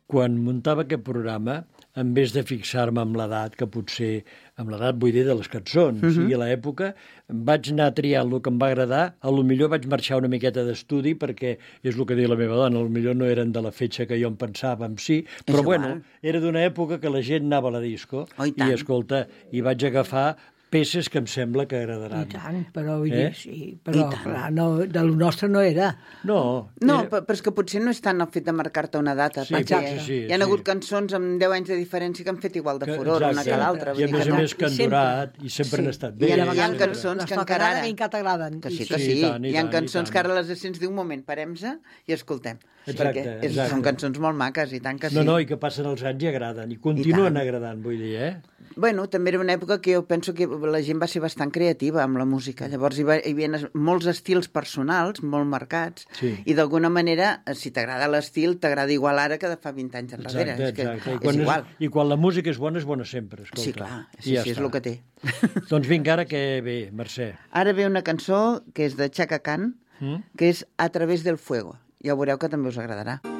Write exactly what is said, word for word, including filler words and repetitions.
quan muntava aquest programa, en vez de fixar-me amb l'edat, que potser, amb l'edat vull dir de les cançons, uh-huh. o sigui, a l'època, vaig anar triant el que em va agradar, a lo millor vaig marxar una miqueta d'estudi, perquè és el que diu la meva dona, a lo millor no eren de la fetge que jo em pensava en si, però bueno, era d'una època que la gent anava a la disco, oh, i, i escolta, i vaig agafar peces que em sembla que agradaran. I tant, però vull dir, eh? sí, però clar, no, de lo nostre no era. No. No, era... però és que potser no és tant el fet de marcar-te una data, sí, perquè sí, sí, hi ha sí. hagut cançons amb deu anys de diferència que han fet igual de furor exacte, una que l'altra. I a més a més que han durat i sempre sí. han estat bé. I hi ha, hi ha cançons que encara ara... que t'agraden. Que sí, que sí. sí tant, hi ha tant, cançons que ara les sents d'un moment, parem-se i escoltem. Exacte, perquè és, exacte. Són cançons molt maques, i tant que sí. No, no, i que passen els anys i agraden, i continuen I agradant, vull dir, eh? Bueno, també era una època que jo penso que la gent va ser bastant creativa amb la música. Llavors hi, va, hi havia molts estils personals, molt marcats, sí. i d'alguna manera, si t'agrada l'estil, t'agrada igual ara que de fa vint anys enrere. Exacte, és que exacte. I, és quan igual. És, I quan la música és bona, és bona sempre. Escolta. Sí, clar, sí, ja sí, és el que té. Doncs vinga, ara què ve, Mercè? Ara ve una cançó que és de Chaka Khan, mm? que és A través del fuego. Ja veureu que també us agradarà.